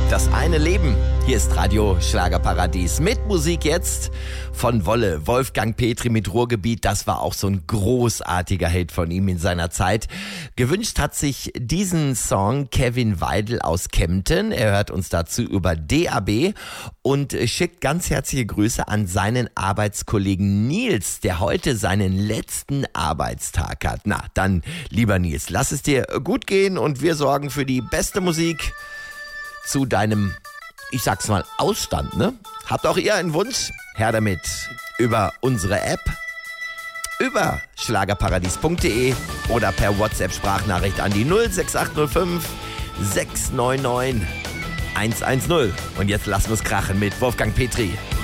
Das eine Leben. Hier ist Radio Schlagerparadies mit Musik jetzt von Wolle. Wolfgang Petri mit Ruhrgebiet, das war auch so ein großartiger Hit von ihm in seiner Zeit. Gewünscht hat sich diesen Song Kevin Weidel aus Kempten. Er hört uns dazu über DAB und schickt ganz herzliche Grüße an seinen Arbeitskollegen Nils, der heute seinen letzten Arbeitstag hat. Na, dann, lieber Nils, lass es dir gut gehen und wir sorgen für die beste Musik zu deinem, ich sag's mal, Ausstand, ne? Habt auch ihr einen Wunsch? Her damit über unsere App, über schlagerparadies.de oder per WhatsApp-Sprachnachricht an die 06805 699 110. Und jetzt lassen wir es krachen mit Wolfgang Petri.